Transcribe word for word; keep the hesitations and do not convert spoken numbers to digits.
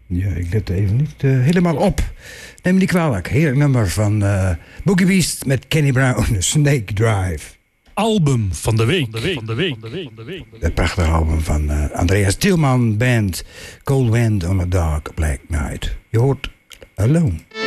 Ja, ik let even niet uh, helemaal op. Neem me niet kwalijk. Heerlijk nummer van uh, Boogie Beast met Kenny Brown, Snake Drive. Album van de week. Van de week. Van de week. Van de week. Van de week. Het prachtige album van uh, Andreas Tilman Band, Cold Wind on a Dark Black Night. Je hoort Alone.